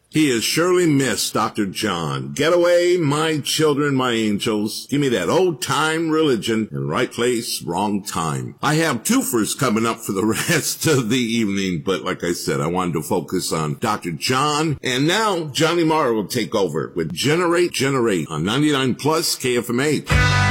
He is surely missed, Dr. John. Get away, my children, my angels. Give me that old-time religion and right place, wrong time. I have twofers coming up for the rest of the evening, but like I said, I wanted to focus on Dr. John. And now, Johnny Marr will take over with Generate on 99 Plus KFMA.